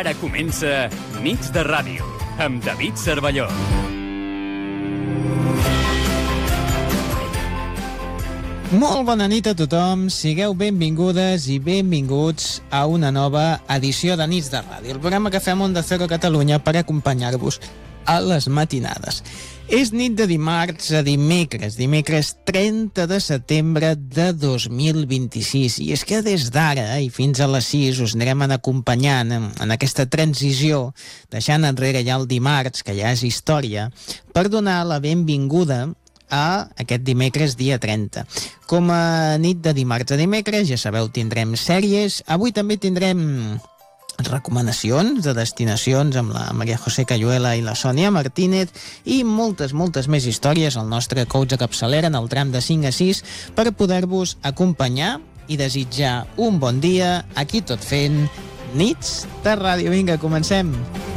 Ara comença Nits de Ràdio, amb David Cervelló. Molt bona nit a tothom, sigueu benvingudes i benvinguts a una nova edició de Nits de Ràdio, el programa que fem Onda Cero Catalunya per acompanyar-vos a les matinades. És nit de dimarts a dimecres 30 de setembre de 2026, i és que des d'ara i fins a les 6 us anirem acompanyant en aquesta transició, deixant enrere ja el dimarts, que ja és història, per donar la benvinguda a aquest dimecres dia 30. Com a nit de dimarts a dimecres, ja sabeu, tindrem sèries. Avui també tindrem recomanacions de destinacions amb la Maria José Cayuela i la Sònia Martínez i moltes més històries al nostre coach de capçalera en el tram de 5 a 6 per poder-vos acompanyar i desitjar un bon dia aquí tot fent Nits de Ràdio. Vinga, comencem!